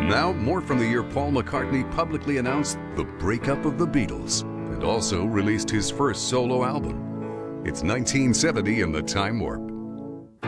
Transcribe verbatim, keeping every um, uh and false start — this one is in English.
Now, more from the year Paul McCartney publicly announced the breakup of the Beatles and also released his first solo album. It's nineteen seventy in the Time Warp.